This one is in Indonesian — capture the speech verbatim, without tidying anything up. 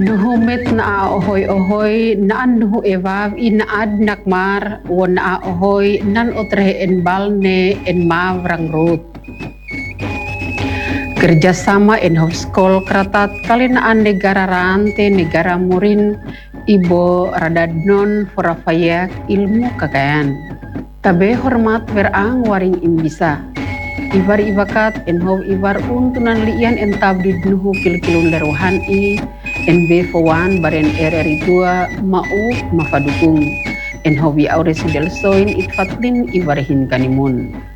Nuhumit na ahoy-ahoy naan nuhu evav inaad nakmar won na ahoy nan otre en balne en mavrang rut. Kerjasama en hofskol kratat kalinaan negara rante negara murin ibo radadnon forafayak ilmu kakayan. Tabe hormat verang waring imbisa. Ibar ibakat en hov ibar untunan lian en tabdid nuhu kilkilun leruhan i en be fowan baren R R I dua mau mafadukung en hobi aure sidel soin itfatlin ibarahin kanimun.